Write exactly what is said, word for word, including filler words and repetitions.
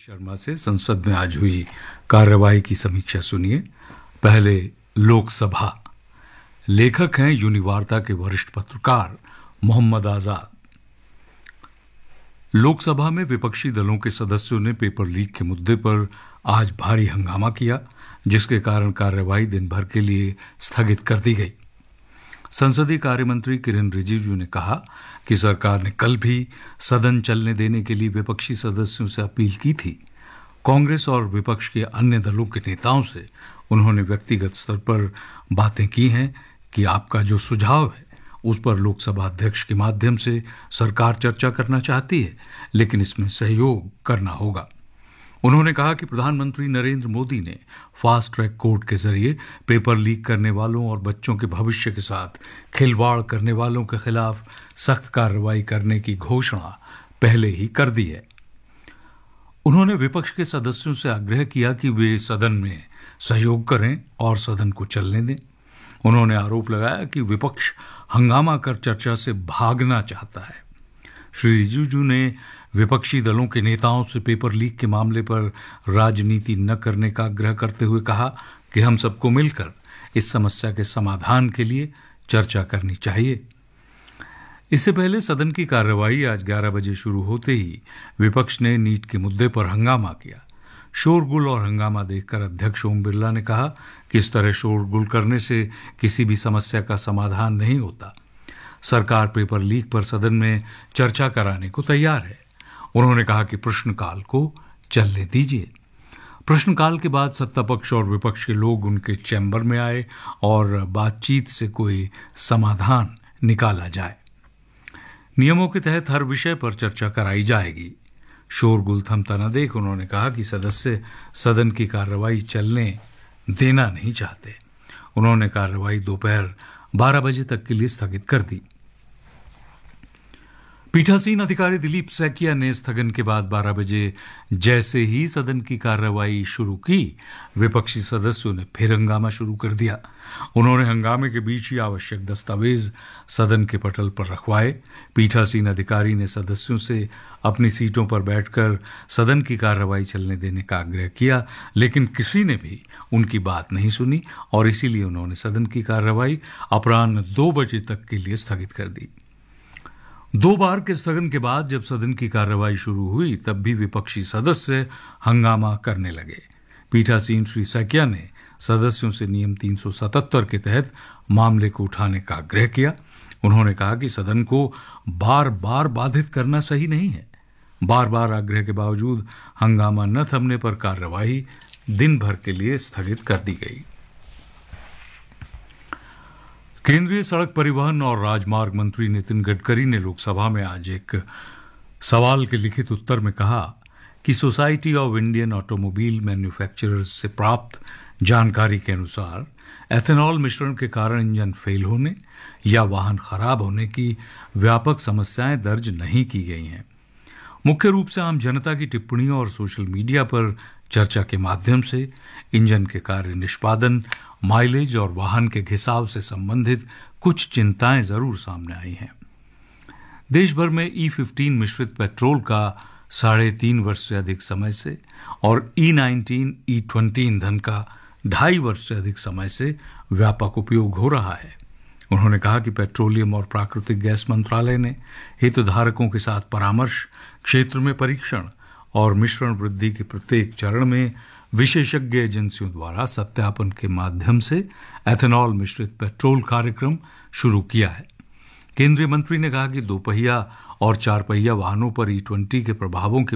शर्मा से संसद में आज हुई कार्यवाही की समीक्षा सुनिए। पहले लोकसभा। लेखक हैं यूनिवार्ता के वरिष्ठ पत्रकार मोहम्मद आजाद। लोकसभा में विपक्षी दलों के सदस्यों ने पेपर लीक के मुद्दे पर आज भारी हंगामा किया, जिसके कारण कार्यवाही दिन भर के लिए स्थगित कर दी गई। संसदीय कार्य मंत्री किरेन रिजिजू ने कहा कि सरकार ने कल भी सदन चलने देने के लिए विपक्षी सदस्यों से अपील की थी। कांग्रेस और विपक्ष के अन्य दलों के नेताओं से उन्होंने व्यक्तिगत स्तर पर बातें की हैं कि आपका जो सुझाव है उस पर लोकसभा अध्यक्ष के माध्यम से सरकार चर्चा करना चाहती है, लेकिन इसमें सहयोग करना होगा। उन्होंने कहा कि प्रधानमंत्री नरेंद्र मोदी ने फास्ट ट्रैक कोर्ट के जरिए पेपर लीक करने वालों और बच्चों के भविष्य के साथ खिलवाड़ करने वालों के खिलाफ सख्त कार्रवाई करने की घोषणा पहले ही कर दी है। उन्होंने विपक्ष के सदस्यों से आग्रह किया कि वे सदन में सहयोग करें और सदन को चलने दें। उन्होंने आरोप लगाया कि विपक्ष हंगामा कर चर्चा से भागना चाहता है। श्री रिजिजू ने विपक्षी दलों के नेताओं से पेपर लीक के मामले पर राजनीति न करने का आग्रह करते हुए कहा कि हम सबको मिलकर इस समस्या के समाधान के लिए चर्चा करनी चाहिए। इससे पहले सदन की कार्यवाही आज ग्यारह बजे शुरू होते ही विपक्ष ने नीट के मुद्दे पर हंगामा किया। शोरगुल और हंगामा देखकर अध्यक्ष ओम बिरला ने कहा कि इस तरह शोरगुल करने से किसी भी समस्या का समाधान नहीं होता। सरकार पेपर लीक पर सदन में चर्चा कराने को तैयार है। उन्होंने कहा कि प्रश्नकाल को चलने दीजिए। प्रश्नकाल के बाद सत्ता पक्ष और विपक्ष के लोग उनके चैम्बर में आए और बातचीत से कोई समाधान निकाला जाए। नियमों के तहत हर विषय पर चर्चा कराई जाएगी। शोरगुल थमता न देख उन्होंने कहा कि सदस्य सदन की कार्रवाई चलने देना नहीं चाहते। उन्होंने कार्रवाई दोपहर बारह बजे तक के लिए स्थगित कर दी। पीठासीन अधिकारी दिलीप सैकिया ने स्थगन के बाद बारह बजे जैसे ही सदन की कार्रवाई शुरू की, विपक्षी सदस्यों ने फिर हंगामा शुरू कर दिया। उन्होंने हंगामे के बीच ही आवश्यक दस्तावेज सदन के पटल पर रखवाए। पीठासीन अधिकारी ने सदस्यों से अपनी सीटों पर बैठकर सदन की कार्रवाई चलने देने का आग्रह किया, लेकिन किसी ने भी उनकी बात नहीं सुनी और इसीलिए उन्होंने सदन की कार्रवाई अपराह्न दो बजे तक के लिए स्थगित कर दी। दो बार के स्थगन के बाद जब सदन की कार्रवाई शुरू हुई, तब भी विपक्षी सदस्य हंगामा करने लगे। पीठासीन श्री सैकिया ने सदस्यों से नियम तीन सौ सतहत्तर के तहत मामले को उठाने का आग्रह किया। उन्होंने कहा कि सदन को बार बार बाधित करना सही नहीं है। बार बार आग्रह के बावजूद हंगामा न थमने पर कार्रवाई दिन भर के लिए स्थगित कर दी गई। केंद्रीय सड़क परिवहन और राजमार्ग मंत्री नितिन गडकरी ने लोकसभा में आज एक सवाल के लिखित उत्तर में कहा कि society of Indian automobile manufacturers से प्राप्त जानकारी के अनुसार एथेनॉल मिश्रण के कारण इंजन फेल होने या वाहन खराब होने की व्यापक समस्याएं दर्ज नहीं की गई हैं। मुख्य रूप से आम जनता की टिप्पणियों और सोशल मीडिया पर चर्चा के माध्यम से इंजन के कार्य निष्पादन, माइलेज और वाहन के घिसाव से संबंधित कुछ चिंताएं जरूर सामने आई हैं। देश भर में ई फिफ्टीन मिश्रित पेट्रोल का साढ़े तीन वर्ष से अधिक समय से और ई नाइनटीन ई ट्वेंटी ईंधन का ढाई वर्ष से अधिक समय से व्यापक उपयोग हो रहा है। उन्होंने कहा कि पेट्रोलियम और प्राकृतिक गैस मंत्रालय ने हितधारकों के साथ परामर्श, क्षेत्र में परीक्षण और मिश्रण वृद्धि के प्रत्येक चरण में विशेषज्ञ एजेंसियों द्वारा सत्यापन के माध्यम से एथेनॉल मिश्रित पेट्रोल कार्यक्रम शुरू किया है। केंद्रीय मंत्री ने कहा कि दोपहिया और चार पहिया वाहनों पर ई ट्वेंटी के प्रभावों के